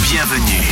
bienvenue.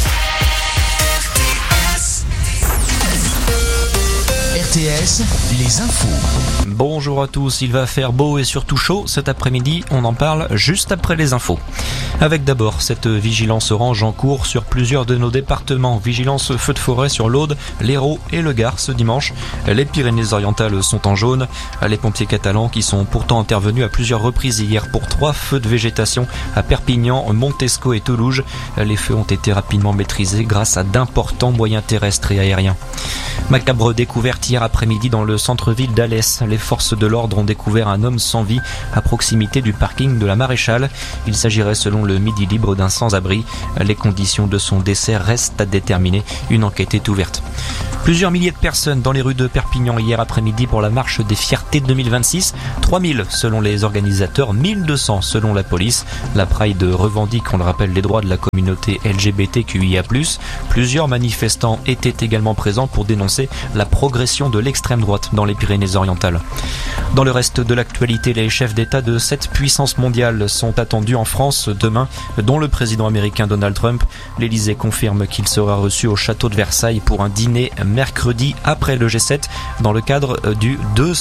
RTS, les infos. Bonjour à tous, il va faire beau et surtout chaud cet après-midi, on en parle juste après les infos. Avec d'abord cette vigilance orange en cours sur plusieurs de nos départements. Vigilance feu de forêt sur l'Aude, l'Hérault et le Gard ce dimanche. Les Pyrénées-Orientales sont en jaune. Les pompiers catalans qui sont pourtant intervenus à plusieurs reprises hier pour 3 feux de végétation à Perpignan, Montesco et Toulouse. Les feux ont été rapidement maîtrisés grâce à d'importants moyens terrestres et aériens. Macabre découverte hier après-midi dans le centre-ville d'Alès. Les forces de l'ordre ont découvert un homme sans vie à proximité du parking de la Maréchale. Il s'agirait selon le Midi Libre d'un sans-abri. Les conditions de son décès restent à déterminer. Une enquête est ouverte. Plusieurs milliers de personnes dans les rues de Perpignan hier après-midi pour la marche des fiertés 2026. 3000 selon les organisateurs, 1200 selon la police. La Pride revendique, on le rappelle, les droits de la communauté LGBTQIA+. Plusieurs manifestants étaient également présents pour dénoncer la progression de l'extrême droite dans les Pyrénées-Orientales. Dans le reste de l'actualité, les chefs d'État de 7 puissances mondiales sont attendus en France demain, dont le président américain Donald Trump. L'Élysée confirme qu'il sera reçu au château de Versailles pour un dîner mercredi après le G7 dans le cadre du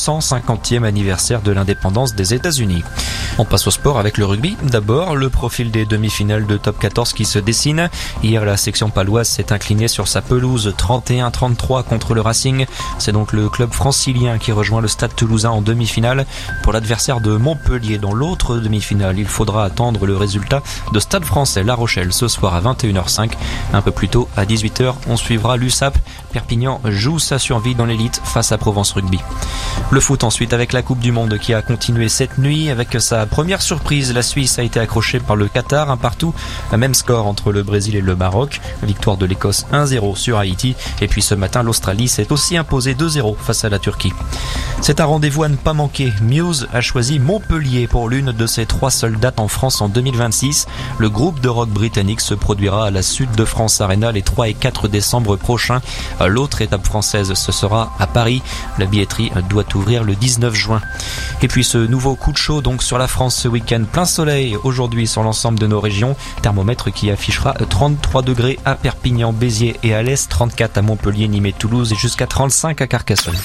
250e anniversaire de l'indépendance des États-Unis. On passe au sport avec le rugby. D'abord, le profil des demi-finales de Top 14 qui se dessine. Hier, la section paloise s'est inclinée sur sa pelouse 31-33 contre le Racing. C'est donc le club francilien qui rejoint le Stade Toulousain en demi-finale. Pour l'adversaire de Montpellier dans l'autre demi-finale, il faudra attendre le résultat de Stade Français La Rochelle ce soir à 21h05. Un peu plus tôt, à 18h, on suivra l'USAP. Perpignan joue sa survie dans l'élite face à Provence Rugby. Le foot ensuite avec la Coupe du Monde qui a continué cette nuit avec sa première surprise. La Suisse a été accrochée par le Qatar, un partout. Même score entre le Brésil et le Maroc. Victoire de l'Écosse 1-0 sur Haïti. Et puis ce matin, l'Australie s'est aussi imposée 2-0 face à la Turquie. C'est un rendez-vous à ne pas manquer. Muse a choisi Montpellier pour l'une de ses 3 seules dates en France en 2026. Le groupe de rock britannique se produira à la Sud de France Arena les 3 et 4 décembre prochains. L'autre étape française, ce sera à Paris. La billetterie doit ouvrir le 19 juin. Et puis ce nouveau coup de chaud donc sur la France ce week-end. Plein soleil aujourd'hui sur l'ensemble de nos régions. Thermomètre qui affichera 33 degrés à Perpignan, Béziers et Alès, 34 à Montpellier, Nîmes et Toulouse et jusqu'à 35 à Carcassonne.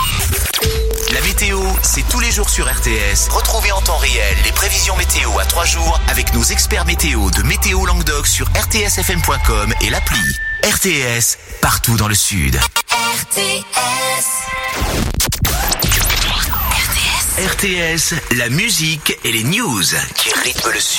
La météo, c'est tous les jours sur RTS. Retrouvez en temps réel les prévisions météo à 3 jours avec nos experts météo de Météo Languedoc sur rtsfm.com et l'appli. RTS, partout dans le Sud. RTS, la musique et les news qui rythment le Sud.